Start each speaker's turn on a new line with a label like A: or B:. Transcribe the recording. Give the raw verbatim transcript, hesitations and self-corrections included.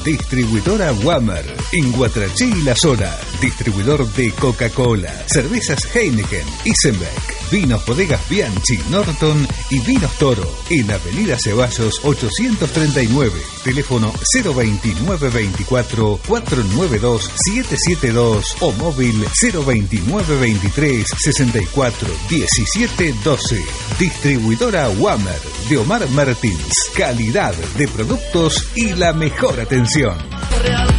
A: Distribuidora Wammer, en Guatraché y la zona. Distribuidor de Coca-Cola, cervezas Heineken, Isenbeck, vinos bodegas Bianchi, Norton y vinos Toro. En Avenida Ceballos ochocientos treinta y nueve. Teléfono cero veintinueve veinticuatro, cuatrocientos noventa y dos, setecientos setenta y dos o móvil cero veintinueve veintitrés, sesenta y cuatro, diecisiete doce. Distribuidora Wammer de Omar Martins. Calidad de productos y la mejor atención.
B: Real.